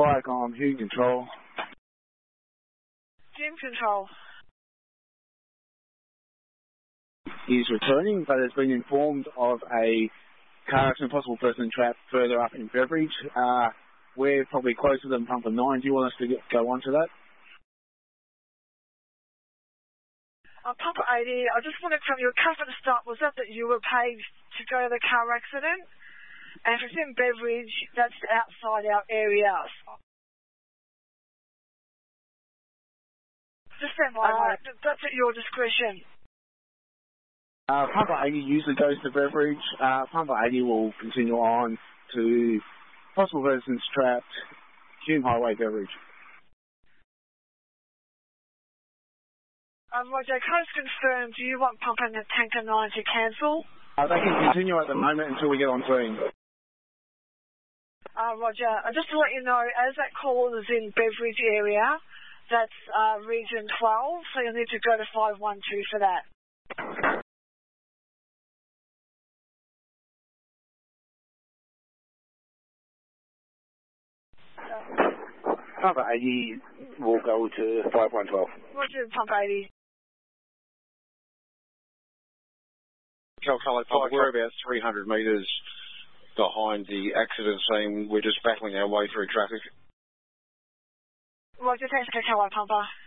Spike on Hume Control. Hume Control. He's returning, but has been informed of a car accident, possible person trapped further up in Beveridge. We're probably closer than Pumper 9. Do you want us to go on to that? Pumper 80, I just want to confirm your cover to start. Was that you were paid to go to the car accident? And if it's in Beveridge, that's outside our area. Just stand by, mate. That's at your discretion. Pumper 80 usually goes to Beveridge. Pumper 80 will continue on to possible persons trapped, Hume Highway, Beveridge. Roger, can I just confirm, do you want Pumper and Tanker 9 to cancel? They can continue at the moment until we get on scene. Roger, just to let you know, as that call is in Beveridge area, that's region 12, so you'll need to go to 512 for that. Pumper 80 will go to 5112. Roger, Pumper 80. Calcolo Pumper, we're about 300 metres behind the accident scene. We're just battling our way through traffic. Roger, thanks, Calcolo Pumper.